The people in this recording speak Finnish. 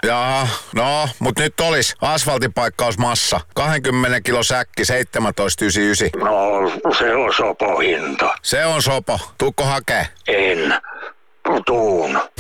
Jaa, no, mut nyt olis asfaltipaikkausmassa. 20 kilo säkki, 17,99. No, se on sopo hinta. Se on sopo. Tuukko hakee? En. Tuun.